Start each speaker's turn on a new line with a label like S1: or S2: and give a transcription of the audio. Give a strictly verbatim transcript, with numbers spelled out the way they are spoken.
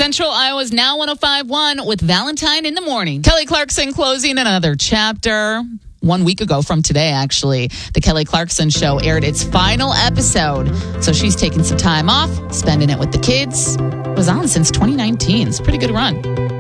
S1: Central Iowa's Now one oh five point one with Valentine in the Morning. Kelly Clarkson closing another chapter. One week ago from today, actually, the Kelly Clarkson Show aired its final episode. So she's taking some time off, spending it with the kids. It was on since twenty nineteen. It's a pretty good run.